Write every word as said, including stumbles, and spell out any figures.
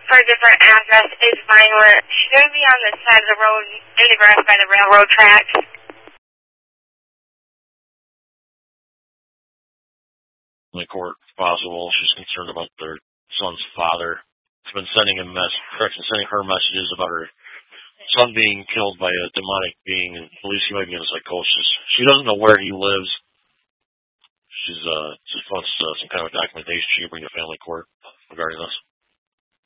for a different address is violent. Should they be on the side of the road in the grass by the railroad tracks? In the court, if possible. She's concerned about their son's father. She's been sending him mess, sending her messages about her son being killed by a demonic being and believes he might be in psychosis. She doesn't know where he lives. She's uh just wants uh, some kind of documentation she can bring to family court regarding this.